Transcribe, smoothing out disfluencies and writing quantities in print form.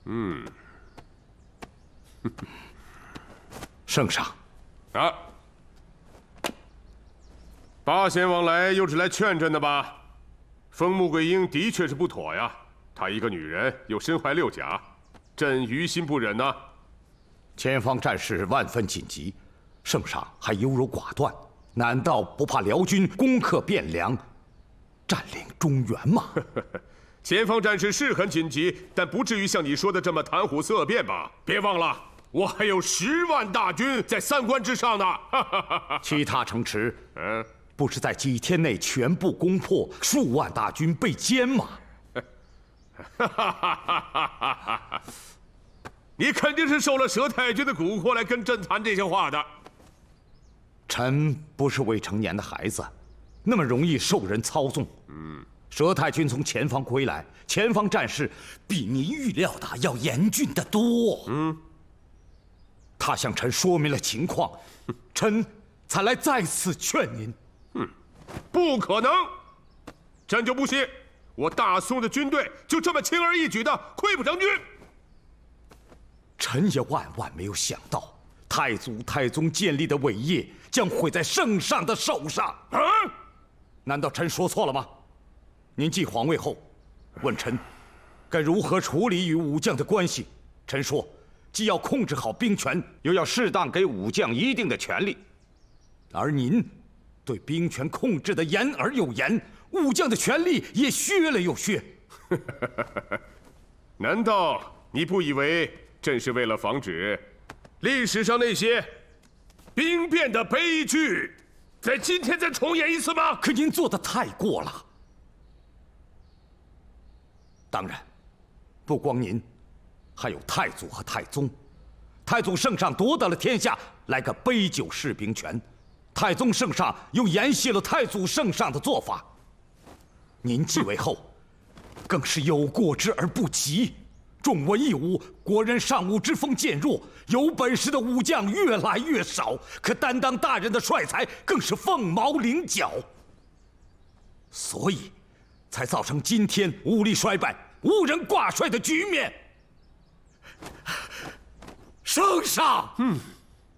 圣上， 啊，八贤王来又是来劝朕的吧？封穆桂英的确是不妥呀，她一个女人又身怀六甲，朕于心不忍呐。 前方战事万分紧急，圣上还优柔寡断，难道不怕辽军攻克汴梁，占领中原吗？ 前方战事是很紧急，但不至于像你说的这么谈虎色变吧？别忘了，我还有10万大军在三关之上呢。 其他城池，不是在几天内全部攻破，数万大军被歼吗？ 你肯定是受了佘太君的蛊惑来跟朕谈这些话的。 臣不是未成年的孩子，那么容易受人操纵。佘太君从前方归来，前方战事比您预料的要严峻得多。他向臣说明了情况，臣才来再次劝您。 不可能，朕就不信我大宋的军队就这么轻而易举的溃不成军。 臣也万万没有想到，太祖太宗建立的伟业将毁在圣上的手上。难道臣说错了吗？您继皇位后，问臣该如何处理与武将的关系，臣说既要控制好兵权，又要适当给武将一定的权利。而您对兵权控制的严而又严，武将的权力也削了又削。 难道你不以为朕是为了防止历史上那些兵变的悲剧在今天再重演一次吗？ 可您做得太过了。当然，不光您，还有太祖和太宗。太祖圣上夺得了天下，来个杯酒释兵权；太宗圣上又沿袭了太祖圣上的做法。您继位后，更是有过之而不及。重文抑武，国人尚武之风渐弱，有本事的武将越来越少，可担当大任的帅才更是凤毛麟角。所以，才造成今天武力衰败、无人挂帅的局面。圣上，